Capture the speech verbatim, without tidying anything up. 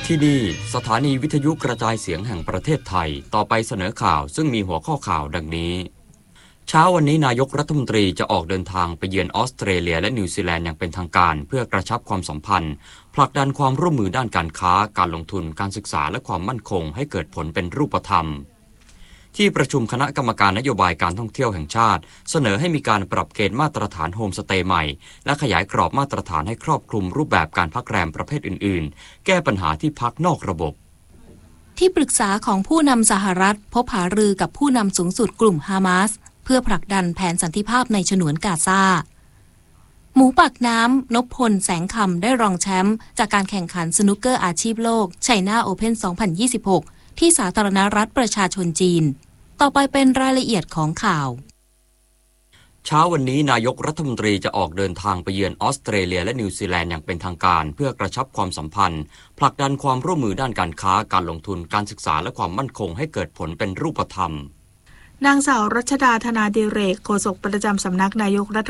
ที่นี่สถานีวิทยุกระจายเสียงแห่งประเทศไทยต่อไปเสนอข่าวซึ่งมีหัวข้อข่าวดังนี้เช้าวันนี้นายกรัฐมนตรีจะออกเดินทางไปเยือนออสเตรเลียและนิวซีแลนด์อย่างเป็นทางการเพื่อกระชับความสัมพันธ์ผลักดันความร่วมมือด้านการค้าการลงทุนการศึกษาและความมั่นคงให้เกิดผลเป็นรูปธรรมที่ประชุมคณะกรรมการนโยบายการท่องเที่ยวแห่งชาติเสนอให้มีการปรับเกณฑ์มาตรฐานโฮมสเตย์ใหม่และขยายกรอบมาตรฐานให้ครอบคลุมรูปแบบการพักแรมประเภทอื่นๆแก้ปัญหาที่พักนอกระบบที่ปรึกษาของผู้นำสหรัฐพบหารือกับผู้นำสูงสุดกลุ่มฮามาสเพื่อผลักดันแผนสันติภาพในฉนวนกาซาหมูปากน้ำนพพลแสงคำได้รองแชมป์จากการแข่งขันสนุกเกอร์อาชีพโลกไชน่าโอเพ่นสองพันยี่สิบหกที่สาธารณรัฐประชาชนจีนต่อไปเป็นรายละเอียดของข่าวเช้าวันนี้นายกรัฐมนตรีจะออกเดินทางไปเยือนออสเตรเลียและนิวซีแลนด์อย่างเป็นทางการเพื่อกระชับความสัมพันธ์ผลักดันความร่วมมือด้านการค้าการลงทุนการศึกษาและความมั่นคงให้เกิดผลเป็นรูปธรรมนางสาวรัชดาธนาดิเรกโฆษกประจำสำนักนายกรัฐ